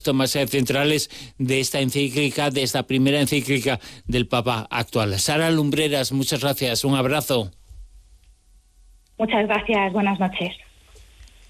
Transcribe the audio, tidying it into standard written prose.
temas centrales de esta encíclica, de esta primera encíclica del Papa actual. Sara Lumbreras, muchas gracias, un abrazo. Muchas gracias, buenas noches.